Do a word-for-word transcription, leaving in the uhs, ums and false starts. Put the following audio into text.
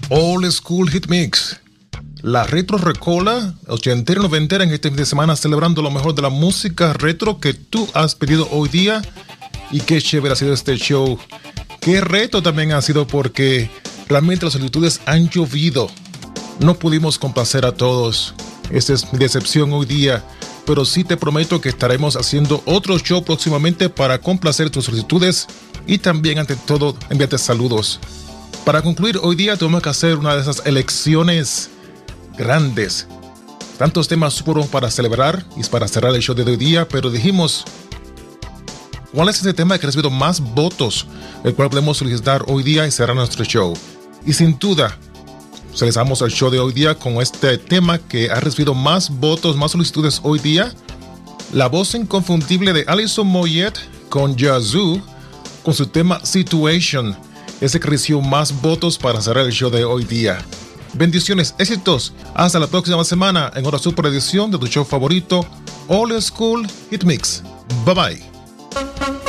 Old School Hit Mix. La retro recola ochentera y noventera en este fin de semana, celebrando lo mejor de la música retro que tú has pedido hoy día. Y qué chévere ha sido este show. Qué reto también ha sido, porque realmente las solicitudes han llovido. No pudimos complacer a todos. Esta es mi decepción hoy día. Pero sí te prometo que estaremos haciendo otro show próximamente para complacer tus solicitudes y también, ante todo, enviarte saludos. Para concluir, hoy día tenemos que hacer una de esas elecciones grandes. Tantos temas fueron para celebrar y para cerrar el show de hoy día, pero dijimos, ¿cuál es ese tema que ha recibido más votos, el cual podemos solicitar hoy día y cerrar nuestro show? Y sin duda, realizamos el show de hoy día con este tema que ha recibido más votos, más solicitudes hoy día. La voz inconfundible de Alison Moyet con Yazoo, con su tema Situation. Ese que recibió más votos para cerrar el show de hoy día. Bendiciones, éxitos. Hasta la próxima semana en otra super edición de tu show favorito, Old School Hit Mix. Bye bye.